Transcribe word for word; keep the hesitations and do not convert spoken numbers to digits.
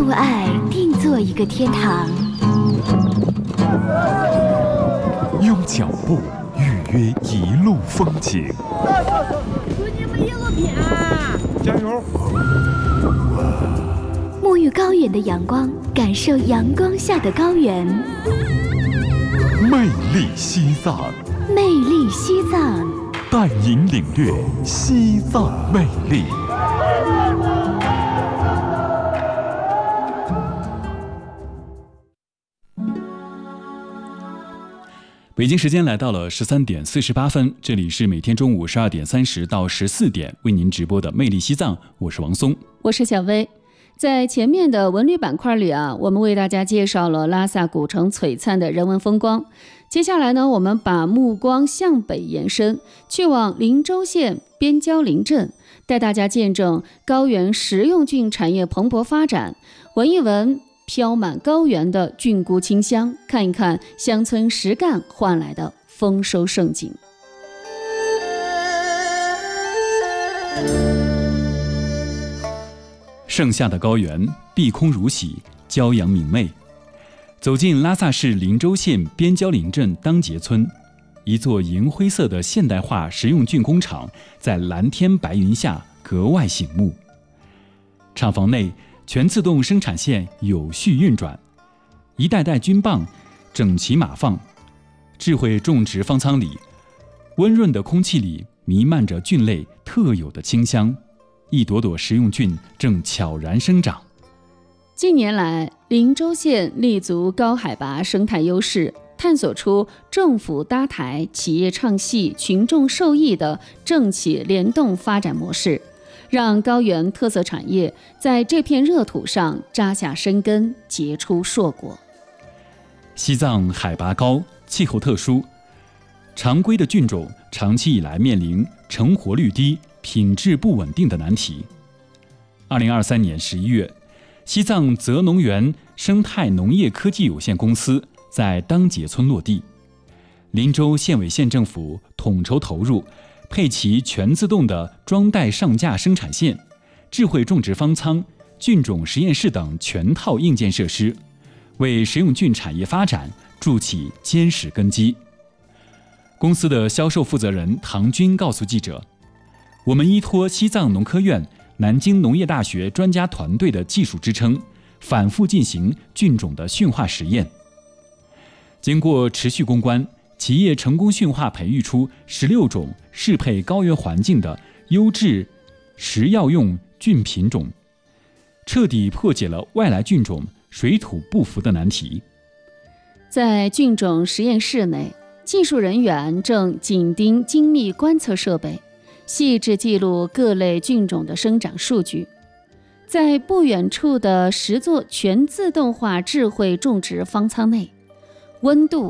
爱定做一个天堂， 用脚步预约一路风景。 祝你们一路平安， 加油！ 沐浴高原的阳光，感受阳光下的高原。 魅力西藏， 魅力西藏， 带您领略西藏魅力。 北京时间来到了十三点四十八分，这里是每天中午十二点三十到十四点为您直播的魅力西藏，我是王松， 我是小薇。在前面的文旅板块里啊，我们为大家介绍了拉萨古城璀璨的人文风光。接下来呢，我们把目光向北延伸，去往林州县边郊林镇，带大家见证高原食用菌产业蓬勃发展，闻一闻飘满高原的菌菇清香，看一看乡村实干换来的丰收盛景。 盛夏的高原，碧空如洗，骄阳明媚。走进拉萨市林州县边郊林镇当节村，一座银灰色的现代化食用菌工厂在蓝天白云下格外醒目。厂房内全自动生产线有序运转，一袋袋菌棒整齐码放。智慧种植方舱里，温润的空气里弥漫着菌类特有的清香，一朵朵食用菌正悄然生长。 近年来，林州县立足高海拔生态优势，探索出政府搭台、企业唱戏、群众受益的政企联动发展模式，让高原特色产业在这片热土上扎下深根，结出硕果。 西藏海拔高，气候特殊，常规的菌种长期以来面临成活率低、品质不稳定的难题。二零二三年十一月，西藏泽农园生态农业科技有限公司在当节村落地，林州县委县政府统筹投入，配齐全自动的装袋上架生产线、智慧种植方舱、菌种实验室等全套硬件设施，为食用菌产业发展筑起坚实根基。公司的销售负责人唐军告诉记者，我们依托西藏农科院、南京农业大学专家团队的技术支撑，反复进行菌种的驯化实验。经过持续攻关，企业成功驯化培育出十六种适配高原环境的优质食药用菌品种，彻底破解了外来菌种水土不服的难题。 在菌种实验室内，技术人员正紧盯精密观测设备，细致记录各类菌种的生长数据。在不远处的十座全自动化智慧种植方舱内，温度、